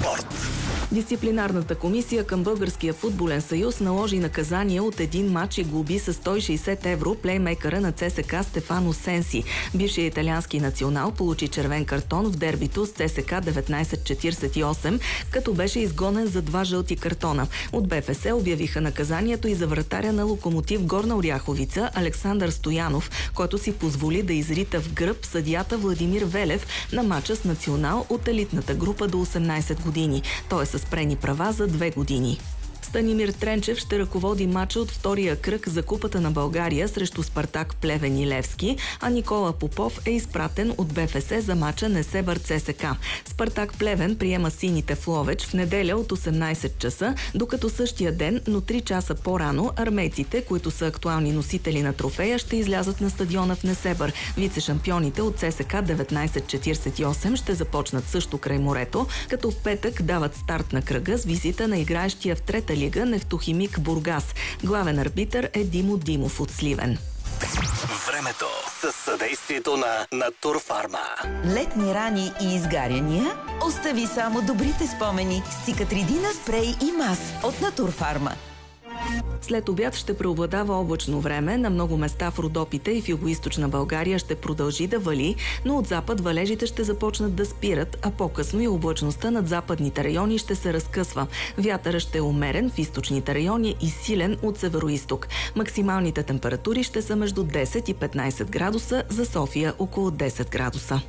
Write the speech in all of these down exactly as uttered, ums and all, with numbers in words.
спорт. Дисциплинарната комисия към Българския футболен съюз наложи наказание от един матч и глоби с сто и шейсет евро плеймейкъра на ЦСКА Стефано Сенси. Бившият италиански национал получи червен картон в дербито с ЦСКА деветнайсет четирийсет и осем, като беше изгонен за два жълти картона. От БФС обявиха наказанието и за вратаря на Локомотив Горна Оряховица Александър Стоянов, който си позволи да изрита в гръб съдията Владимир Велев на мача с национал от елитната група до осемнайсет години. Той е с спрени права за две години. Станимир Тренчев ще ръководи мача от втория кръг за Купата на България срещу Спартак Плевен и Левски, а Никола Попов е изпратен от БФС за мача Несебър ЦСКА. Спартак Плевен приема сините в Ловеч в неделя от осемнайсет часа, докато същия ден, но три часа по-рано, армейците, които са актуални носители на трофея, ще излязат на стадиона в Несебър. Вице-шампионите от ЦСКА деветнайсет четирийсет и осем ще започнат също край морето, като в петък дават старт на кръга с визита на играещия в трета лига Нефтохимик Бургас. Главен арбитър е Димо Димов от Сливен. Времето със съдействието на Натурфарма. Летни рани и изгаряния? Остави само добрите спомени с Цикатридина спрей и мас от Натурфарма. След обяд ще преобладава облачно време. На много места в Родопите и в югоизточна България ще продължи да вали, но от запад валежите ще започнат да спират, а по-късно и облачността над западните райони ще се разкъсва. Вятърът ще е умерен в източните райони и силен от североизток. Максималните температури ще са между десет и петнайсет градуса, за София около десет градуса.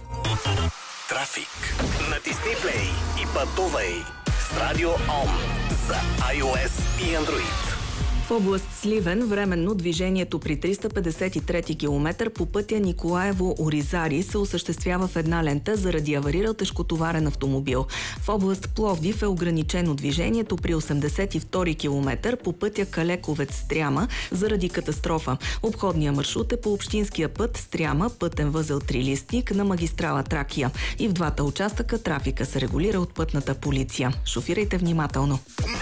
Трафик. Натисни плей и пътувай с Радио Ом за iOS и Android. В област Сливен временно движението при триста петдесет и трети километър по пътя Николаево-Оризари се осъществява в една лента заради аварирал тежкотоварен автомобил. В област Пловдив е ограничено движението при осемдесет и втори километър по пътя Калековец-Стряма заради катастрофа. Обходният маршрут е по общинския път Стряма, пътен възел Трилистник на магистрала Тракия. И в двата участъка трафика се регулира от пътната полиция. Шофирайте внимателно.